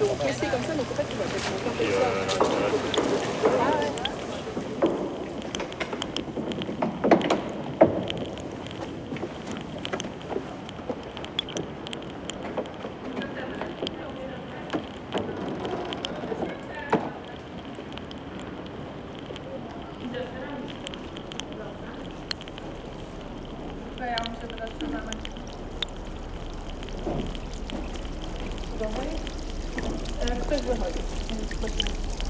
Donc rester comme ça, donc en fait, tu vas peut-être monter un peu ça. Ja muszę teraz przełamać. Ktoś wychodzi.